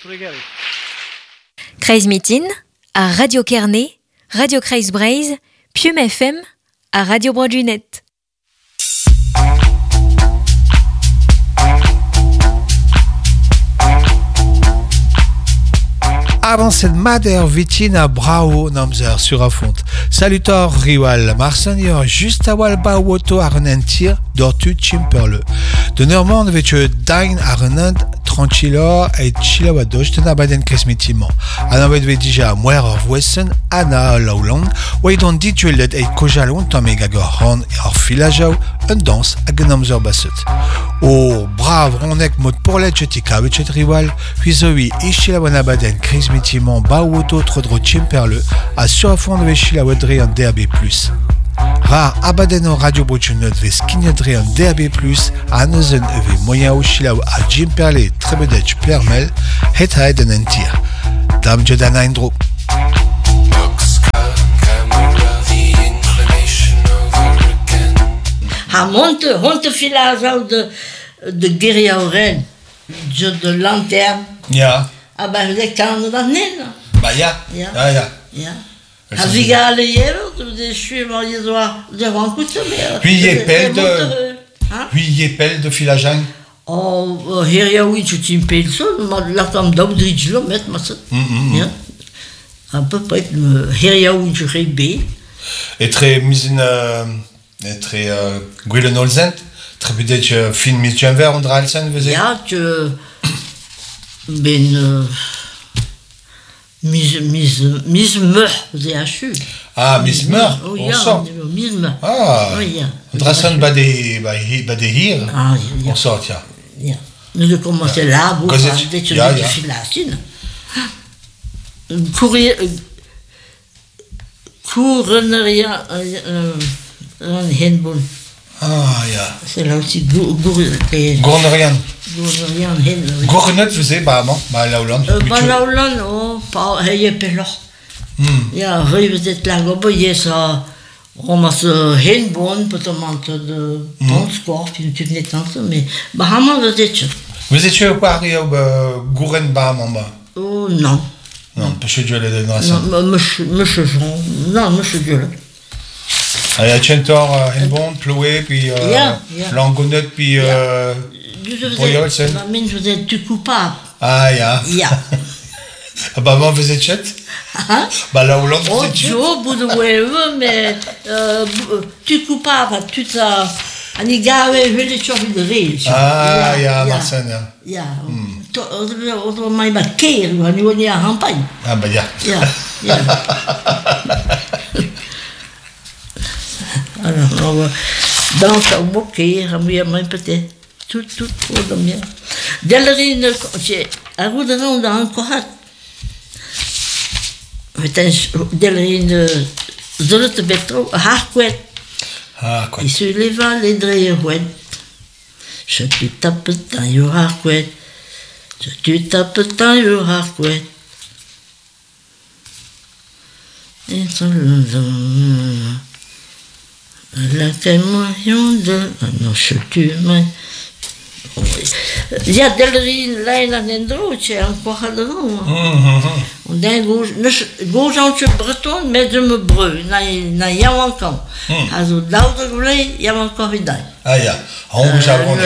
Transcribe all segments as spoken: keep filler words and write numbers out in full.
Kreis Mitin, à Radio Kerney, Radio Kreis Breizh, Pium F M, à Radio Brodunet. Avancez de Mader Vitina Bravo Namzer sur Afont. Salutor Riwal Marsenio juste à Walba Woto Arnentir Dortu Chimperle. De Normand vetu Dain Arnent Tranquillor et Chilawadoch de Nabaden Kesmitiment. Anavet Vedija Muer of Wesson Anna Lowland. Waydon Dituelet et Kojalon Tomegagor Horn et Orfilajao un danse à Gnamzer Basset. Oh brave Ronek Mot pour la Chetika Vichet Riwal. Huizoui Ishilawana-Baden Chris Mitiment Bawoto Trodro Chimperle à sur à fond de Veshilawadri en D A B plus. Rare Abadeno Radio Brochunot ve Skignadri en D A B plus, à Nozen ve Moyen Oshilaw à Jimperle Trebedech Plermel, Hethaed en Entir. Dame Jodan Indro. Ha monte, honte filage de de Guéria Aurel, de lanterne. Ja. Ah ben je denk aan dat niet. Bah ja. Ja. Ja ja. Ja. Als ik alle jaren, de suivant je doit de rencontre meer. Puis je pel de. Puis je pel de Filajang. Oh, hier ja oui, tu t'im pel zo, maar laat hem dat drie kilometer maar zo. Ja. À peu près hier ja oui, tu rijdt bij. Et très mise in et très Gwillen Olsen. Très peut-être film Miss Janver und Ralsen vous Ja, tu ben Miss Miss Miss Meur, vous avez su. Ah, Miss Meur, on sort. Miss Meur. Ah, on traçonne bas des bas des hir. Ah, on sort, tiens. Ja. Nous avons commencé là, vous avez fait ja, de ja. filacine. Courir, courir un henbon. Ah, ja. C'est là aussi Gournerian. Gournerian. Gournerian hen. Gournet faisait bah non, bah la Hollande. Bah la Hollande, oh, pas, hey, pelor. Ja, vous êtes là, vous voyez ça. Ramasse henbon, peut-être de transport, puis tu venais tant, mais bah comment vous êtes? Vous étiez au Paris au Gouren bah maman. Oh non. Non, parce que Dieu l'a donné. Non, monsieur, monsieur Jean, non, monsieur Dieu. Il y a Chentor, Henbon, Ploué, puis Langonnet, puis Boyolsen. Ma mine, vous êtes tu coupable. Ah, ya. Ya. Ah, bah, moi, vous êtes chet. Hein? Bah, la Hollande, vous Oh, êtes chet. tu au bout de ouais, mais tu coupable, tu t'as. Anigawe, je vais les choper de rire. Ah, ya, Marcel, ya. Ya. On m'a dit, qu'est-ce qu'on y a en campagne? Ah, bah, ya. Ya, ya. Alors, on va dans sa boucle, on va peut-être tout, tout, tout, tout bien. Dellerine, c'est à vous de rendre encore. Dellerine, zult het beter, harkwet. Ah, quoi. Et sur les vallées de Réouet, je te tape dans le harkwet. Je te tape dans le harkwet. Et sur le. La témoignage de... Non, je tue, mais... Il y a Dellerine, là, il y a Nendro, c'est encore dedans. On a gauche, gauche en breton, mais je me brûle, il y a encore. Alors, là où il y a encore une daille. Ah, ya. On vous a vendu.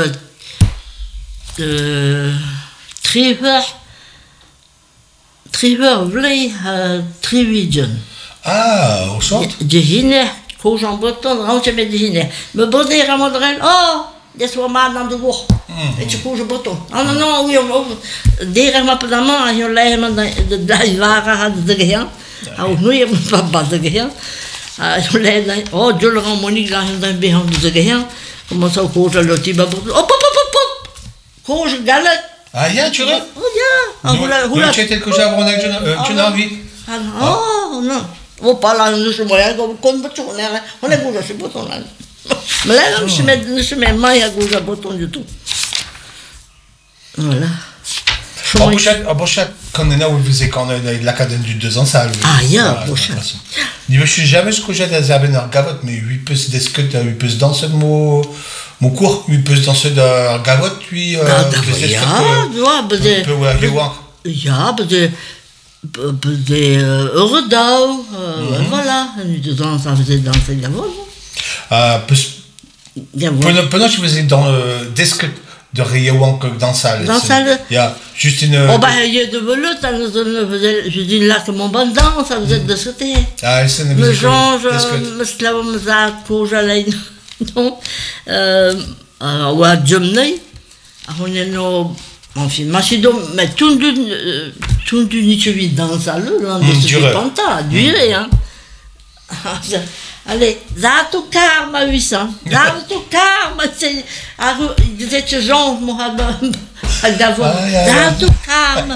Le... Triver... Triver, vlei, Trivision. Ah, au centre. De Hine... Koos en breton, randje met de hine. Me bodé ramodrel, oh, des fois mal dans de gour. Et tu koos en breton. Ah non, non, oui, on derrière ma pedamment, je l'ai de d'Aivara de rien. Ah, nous, il n'y a pas de rien. Ah, je l'ai, oh, Dieu le ramonique, là, dans le béhan de rien. Comment ça, koos à l'autre, hop, hop, hop, hop, koos galette. Ah, ya, tu vois? Oh, ya. Vous l'avez été que j'ai à Bronac, tu n'as envie? Ah, oh, non. Oh, pas là, nous sommes là, comme bâton, on est gauche à ce bâton là. Mais là, on se met, ne se met pas à gauche à bâton du tout. Voilà. En Bouchat, en Bouchat, quand on est là, vous faisiez quand on a l'académie du deux ans, ça. Ah, ya, Bouchat. Je ne suis jamais ce que j'ai des abeilles dans Gavot, mais huit peu d'escut, huit peu dans ce mot, Mon cours, il peut se danser de gavotte, lui. Ja, dat was, ja, ja, bij de... Peu, ouais, je vois. Ja, bij de... bij de Eurodouw, voilà. En nu de dans, ça faisait danser de gavotte. Euh, Gavotte. Pendant que je faisais dans le disque de Riewank dans salle. Dans salle. Il y a juste une. Oh, ben, il y a de veloute, je dis là que mon bandant, ça faisait de sauter. Ah, c'est une Me change, me slave, me zat, courge à l'aine. Non. Alors, ouais, Jumney, on est nos. Enfin, mais tout d'une. Tout d'une étude dans sa lune, on ne se fait pas, duré, hein. Allez, zato karma huit cents. Zato karma, c'est. Il disait ce genre, Mohamed, à Gavon. Zato karma.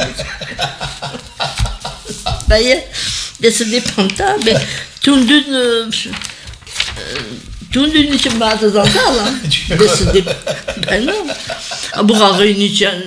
Vous voyez, mais ce dépend pas, mais tout d'une. Tout d'une se bat dans ça, là. Ben non. Ah, pour avoir une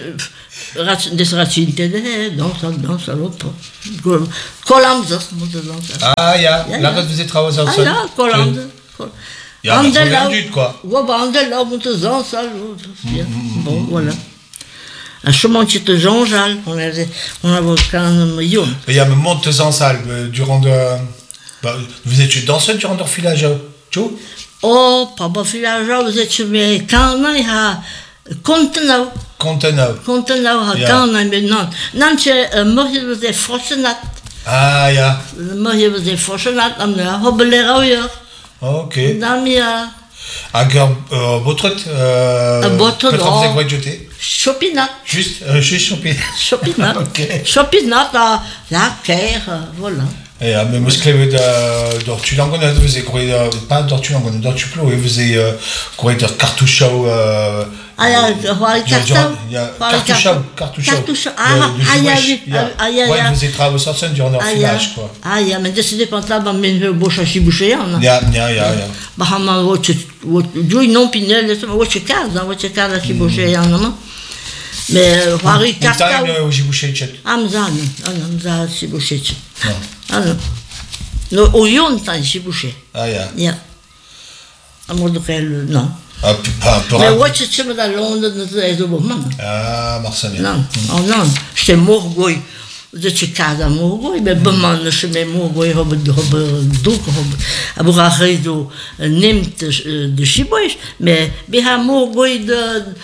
des racines de dans ça, dans ça, l'autre. Colams, ah, ya, la reste vous êtes travaillé au sol. Ah, là, Colams. Il y a un peu quoi. Ouais, bah, on est là, on te zan, ça, bon, voilà. Un chemin de Jean-Jal, on avait, on avait qu'un million. Il y a un monte en salle durant de. Vous étiez danseur durant leur filage, tu vois? Oh, pas bon filage, vous êtes mais quand on a contenant. Contenant. Contenant, quand on a maintenant. Non, c'est moi qui vous ai fortunat. Ah, ja. Moi qui vous ai fortunat, on a hobelé ailleurs. Ok. Damia. Agar, botret. Botret. Peut-être vous avez quoi jeter? Chopinat. Juste, juste chopinat. Chopinat. Ok. Chopinat, la caire, voilà. Et à me muscler de d'ortu langon, vous avez courir pas d'ortu langon, d'ortu plo, et vous avez courir de cartouchau. Ah, il y a cartouchau, cartouchau. Ah, ah, il y a, ah, il y a. Ouais, vous avez travaillé sur scène durant leur filage, quoi. Ah, il y a, mais c'est des pantalons, mais une bouche à chiboucher, hein. Ja, ja, ja, ja. Bah, ma voce, du non pinel, c'est ma voce casa, voce casa chiboucher, hein, non. Mais Harry Cartouchau. Montagne, chiboucher, chet. Amzan, amzan chiboucher. Ah non. No, au yon, t'as chiboucher. Ah, ja. Ja. À modèle, non. Ah, pas pas. Mais ouais, tu sais, mais dans Londres, c'est au moment. Ah, Marseille. Non, oh non, j'étais morgoy. De ce cas à morgoy, mais bon, je suis morgoy, je suis donc, je suis arrivé nemt de chibouche, mais bien morgoy de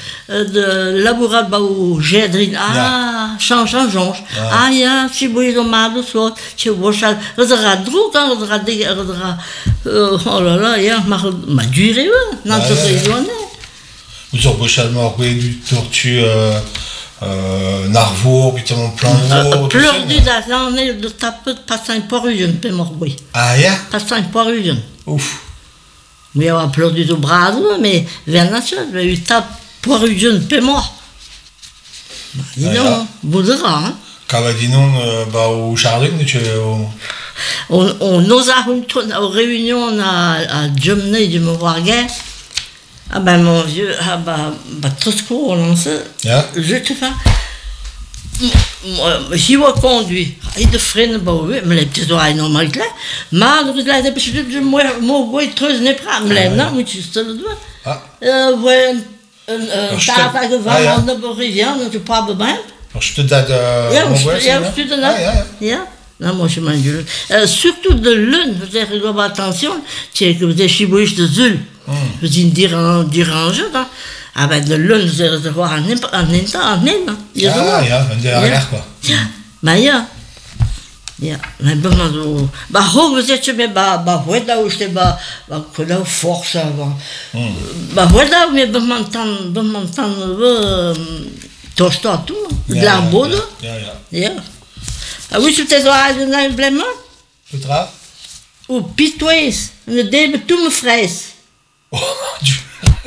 de laboratoire au Gédrin. Ah, change, change, change. Ah, il y a chibouche de mal, soit, tu vois, ça, ça sera drôle, ça sera des, ça sera, oh là là, il y a ma durée, non, ça serait loin. Vous avez beau morgoy du tortue. Euh, Narvaux, puis mon plan haut. Pleur du d'Azan, de taper de passer un porrugen, pe morgoy. Ah, ya? Passer un porrugen. Ouf. Oui, on a pleur du bras, mais vers la chose, mais il tape porrugen, pe mort. Dis non, vous direz, hein. Cavadinon, bah, au jardin, tu es au. On, on ose à une aux réunions à, à Jumney du Mouroirguet. Ah ben mon vieux, ah ben, ben tout ce qu'on lance, yeah. Je te fais. J'y vois conduire. Il de freine, bah oui, mais les petites oreilles normales là. Malgré la dépêche de moi, mon boy treuse n'est pas, mais non, mais tu te le dois. Ah. Euh, ouais, un tata que va en de rivière, tu pas de bain. Je te donne. Ja, je te donne. Ja. Non, moi je m'engueule. Surtout de lune, vous avez regardé attention, c'est que vous avez chibouche de zul. Vous dites dérange, ah ben de lune, vous allez voir un instant, un instant, un instant. Ah, il y a un derrière quoi. Mais ja. Ja, mais bon, bah, vous êtes, mais bah, bah, voilà où je bah, bah, que la force, bah, bah, voilà, mais bon, m'entend, bon, m'entend, euh, tosta tout, de la bonne. Ja, ja. Ja. Ah oui, tu t'es oreilles d'un emblème? Petra? Ou pitoise, ne débe tout me fraise. Oh mon Dieu!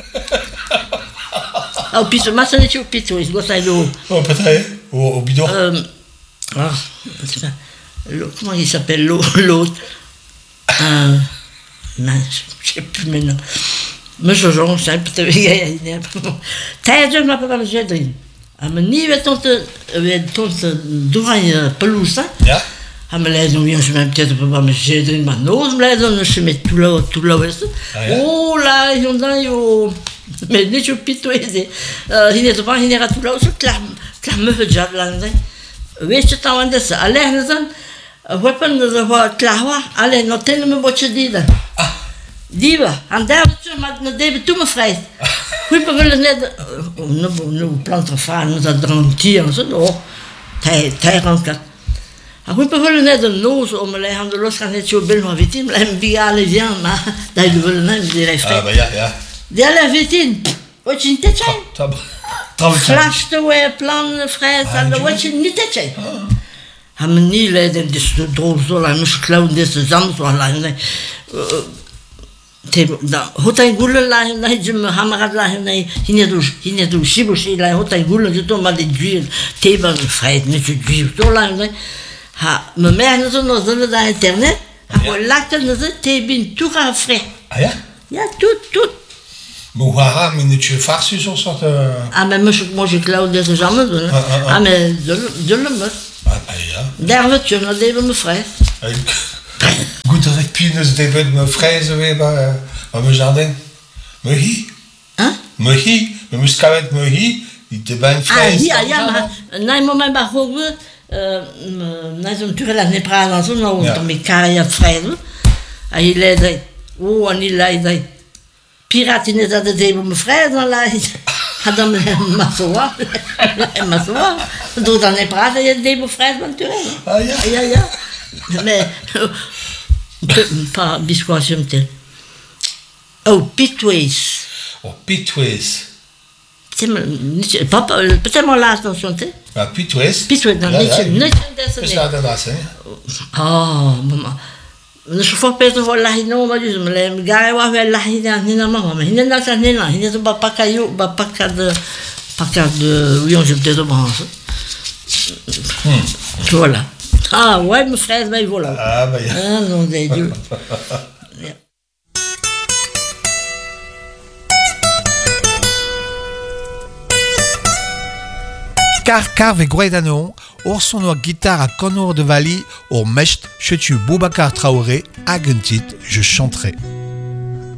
Ah, au pitoise, moi, ça n'est pas au pitoise, moi, ça est l'eau. Oh, peut-être, au bidon? Euh, ah, c'est pas. Comment il s'appelle l'autre? Euh, non, je ne sais plus maintenant. Mais je joue, c'est un peu de vieille. T'as dit, je m'appelle pas le Gédrin. Ah, mais ni avec ton douane pelouse, hein? Ah, mais là, nous, je mets peut-être pas me Gédrin, ma nose, mais là, je mets tout là, tout là, oh là, ils ont dans, Mais ni tu pitoyé. Il est pas, il est tout là, c'est clair, clair me fait déjà là. Oui, je t'en dis ça. Allez, nous en, weapon nous avons clair, allez, nous tenons me boche d'ida. Diva, en daar tu m'as donné tout me frère. Oui, pas le net, nous nous plante faire, nous avons tir, ça, oh, t'es t'es rentré. Ah oui, pas le net de nous, on me l'a rendu l'os quand tu es belle ma victime, la mbia les vient, ma, d'ailleurs le net me dirait frère. Ah bah ya ya. Dia la victime. Oh, tu n'étais pas. Flash de ouais, plan frère, ça le ouais, tu n'étais pas. Ah mais ni les des des drôles sur la mouche clown des gens sur la ne. Te da hotai gule la na jim hamarad la na hinedu hinedu shibushi la hotai gule je to ma de d'huile te ban frère ne tu d'huile sur la ne. Ha me mère nous nous dans dans internet. Ah là que nous te bin tout à frère. Ah ya. Ya tout tout. Mouhara, mais tu es farci sur cette. Ah, mais moi, moi j'ai Claude des gens. Ah, mais de le me. Ah, bah, ya. Derve, tu en as des me fraises. Goûte avec pinus des bêtes me fraises, oui, bah, me jardin. Me hi. Hein? Me hi. Me muscavet me hi. Il te bat une fraise. Ah, hi, ah, ya, na un moment, bah, hogue, na un tour la nepra dans son nom, dans mes carrières fraises. Ah, il est là. Oh, on il est là. Pirate in dat de deel mijn vrij dan lijst. Had dan maar zo wat. Maar zo wat. Doe dan niet praten, je deel mijn vrij van Turijn. Ah ja? Ja, ja. Maar, pas biscuit je me Oh, pitways. Oh, pitways. Papa, peut-être mon laatste nog chanter. Ah, pitways. Pitways, dan niet je, niet je dat is dat dat, hè? Oh, mama. Nós for perto vou lá e não vai dizer, mas me gai vai ver lá e não nem na mão, mas nem na casa nem lá, nem do para caiu, para cada para cada oui on je te demande. Voilà. Ah ouais, mon frère, ben voilà. Ah bah ah non des dieux. Car car ve gwedanon, or son oa guitare à Conor de Valley, or mecht, chetu Boubacar Traoré, agentit, je chanterai.